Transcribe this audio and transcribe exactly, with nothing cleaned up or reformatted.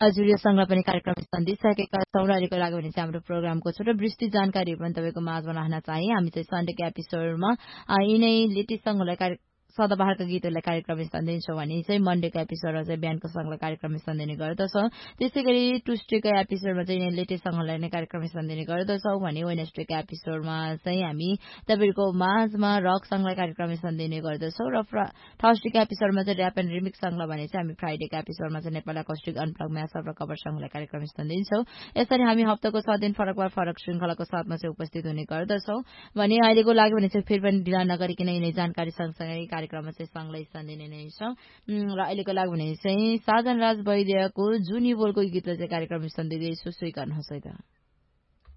हजुर यो सँगै पनि कार्यक्रम सन्दिसकेका छौँ र अहिलेको लागि भने चाहिँ हाम्रो प्रोग्रामको छोटो वृष्टि जानकारीहरू पनि तपाईँको माझमा राख्न चाहे हामी चाहिँ सन्डेको एपिसोडमा यिनै लेटेस्ट सङ्घलाई सदाबहारका गीतहरूलाई कार्यक्रम स्थान दिन्छौँ भने चाहिँ मन्डेको एपिसोडमा चाहिँ बिहानको सङ्घलाई कार्यक्रम स्थान दिने गर्दछौँ त्यसै गरी ट्युसडेको एपिसोडमा चाहिँ लेटेस्ट सङ्घलाई नै कार्यक्रम स्थान दिने गर्दछौँ भने वेडनेसडेको एपिसोडमा चाहिँ हामी तपाईँको माझमा रक सङ्घलाई कार्यक्रम स्थान दिने गर्दछौँ र थर्सडेको एपिसोडमा चाहिँ ऱ्याप एन्ड रिमिक्स सङ्घलाई भने चाहिँ हामी फ्राइडेको एपिसोडमा चाहिँ नेपाल अकस्टिक अनप्लग म्यासअप र कभर सङ्घलाई कार्यक्रम स्थान दिन्छौँ यसरी हामी हप्ताको सात दिन फरक वा फरक श्रृङ्खलाको साथमा चाहिँ उपस्थित हुने गर्दछौँ भने अहिलेको लागि भने चाहिँ फेरि पनि ढिला नगरिकन यिनै जानकारी सँगसँगै कार्यक्रममा चाहिँ सङ्घलाई स्थान दिने नै छौँ र अहिलेको लागि भने चाहिँ साधन राज वैद्यको जुनी बोलको गीतलाई चाहिँ कार्यक्रम स्थान दिँदैछु स्वीकार्नुहोस् है त।